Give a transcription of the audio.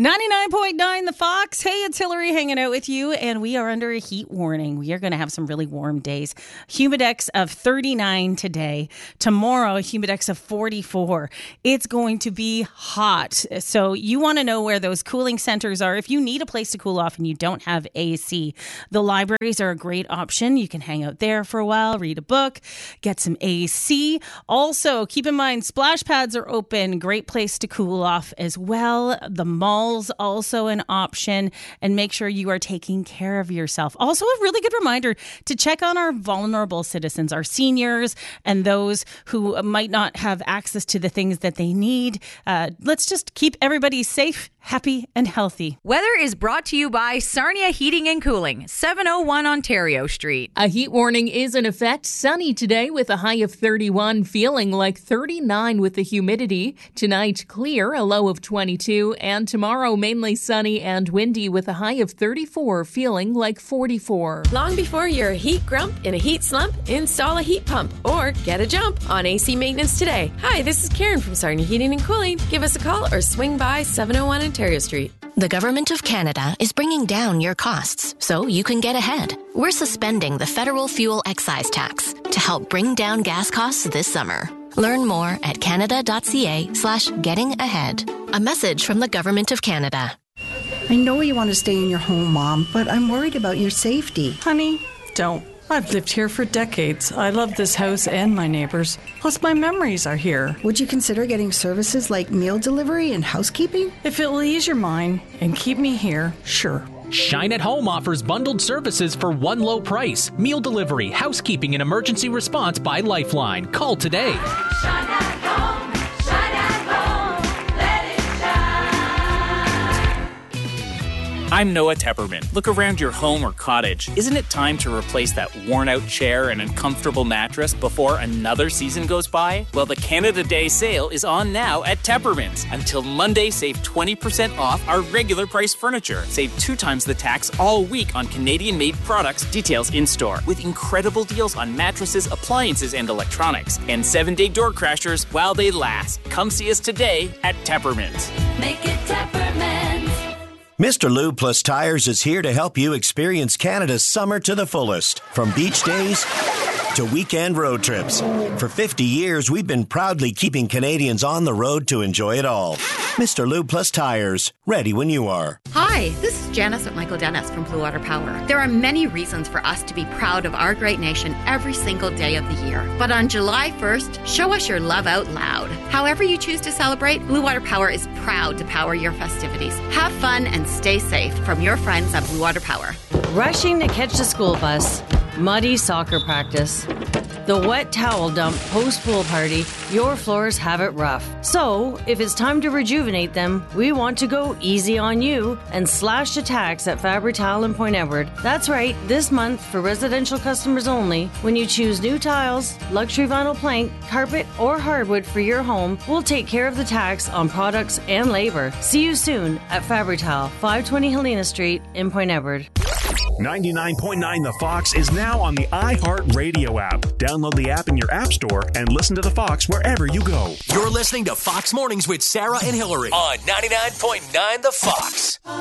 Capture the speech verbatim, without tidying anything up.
ninety-nine point nine The Fox. Hey, it's Hillary hanging out with you, and we are under a heat warning. We are going to have some really warm days. Humidex of thirty-nine today. Tomorrow, a Humidex of forty-four. It's going to be hot. So you want to know where those cooling centers are. If you need a place to cool off and you don't have A C, the libraries are a great option. You can hang out there for a while, read a book, get some A C. Also, keep in mind, splash pads are open. Great place to cool off as well. The mall also an option, and make sure you are taking care of yourself. Also, a really good reminder to check on our vulnerable citizens, our seniors, and those who might not have access to the things that they need. Uh, let's just keep everybody safe, happy, and healthy. Weather is brought to you by Sarnia Heating and Cooling, seven oh one Ontario Street. A heat warning is in effect. Sunny today with a high of thirty-one, feeling like thirty-nine with the humidity. Tonight, clear, a low of twenty-two, and tomorrow, Tomorrow, mainly sunny and windy with a high of thirty-four, feeling like forty-four. Long before you're a heat grump in a heat slump, install a heat pump or get a jump on A C maintenance today. Hi, this is Karen from Sarnia Heating and Cooling. Give us a call or swing by seven oh one Ontario Street. The Government of Canada is bringing down your costs so you can get ahead. We're suspending the federal fuel excise tax to help bring down gas costs this summer. Learn more at canada.ca slash getting ahead. A message from the Government of Canada. I know you want to stay in your home, Mom, but I'm worried about your safety. Honey, don't. I've lived here for decades. I love this house and my neighbors. Plus, my memories are here. Would you consider getting services like meal delivery and housekeeping? If it will ease your mind and keep me here, sure. Shine at Home offers bundled services for one low price. Meal delivery, housekeeping, and emergency response by Lifeline. Call today. Shine at home, shine at home, let it shine. I'm Noah Tepperman. Look around your home or cottage. Isn't it time to replace that worn-out chair and uncomfortable mattress before another season goes by? Well, the Canada Day sale is on now at Tepperman's. Until Monday, save twenty percent off our regular price furniture. Save two times the tax all week on Canadian-made products. Details in-store. With incredible deals on mattresses, appliances, and electronics. And seven-day door crashers while they last. Come see us today at Tepperman's. Make it Tepperman's. Mister Lube Plus Tires is here to help you experience Canada's summer to the fullest. From beach days to weekend road trips. For fifty years, we've been proudly keeping Canadians on the road to enjoy it all. Mister Lube Plus Tires, ready when you are. Hi, this is Janice at Michael Dennis from Blue Water Power. There are many reasons for us to be proud of our great nation every single day of the year. But on July first, show us your love out loud. However you choose to celebrate, Blue Water Power is proud to power your festivities. Have fun and stay safe from your friends at Blue Water Power. Rushing to catch the school bus, muddy soccer practice, the wet towel dump post-pool party, your floors have it rough. So, if it's time to rejuvenate them, we want to go easy on you and slash the tax at Fabri-Tile in Point Edward. That's right, this month, for residential customers only, when you choose new tiles, luxury vinyl plank, carpet, or hardwood for your home, we'll take care of the tax on products and labor. See you soon at Fabri-Tile, five twenty Helena Street in Point Edward. ninety-nine point nine The Fox is now on the iHeartRadio app. Download the app in your app store and listen to The Fox wherever you go. You're listening to Fox Mornings with Sarah and Hillary on ninety-nine point nine The Fox.